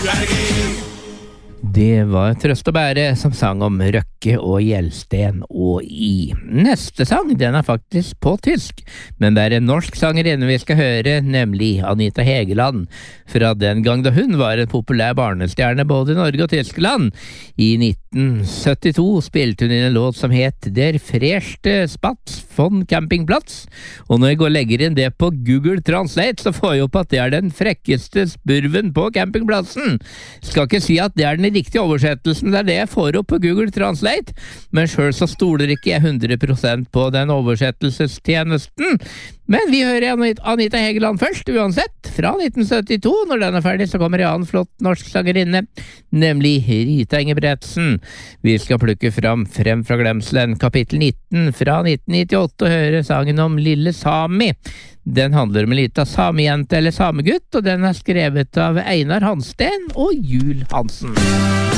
Det var Trøst og Bære som sang om Røkke og Gjelsten og I. Neste sang, den er faktisk på tysk, men det er en norsk sangerinne vi skal høre, nemlig Anita Hegeland, fra den gang da hun var en populær barnestjerne både i Norge og Tyskland. I 1972 spilte hun inn en låt som het Der Freshte Spatz von Campingplatz, og når jeg går og legger inn det på Google Translate, så får jeg opp at det er den frekkeste spurven på campingplassen. Skal ikke si at det er den riktige oversettelsen, det er det jeg får opp på Google Translate, men selv så stoler ikke jeg 100% på den oversettelsestjenesten. Men vi hører Anita Hegeland først, uansett. Fra 1972, når den er ferdig, så kommer en annen flott norsk sangerinne, nemlig Rita Ingebretsen. Vi skal plukke frem fra glemselen, kapittel 19 fra 1998, og høre sangen om Lille Sami. Den handler om en liten samejente eller samegutt, og den er skrevet av Einar Hansten og Jul Hansen.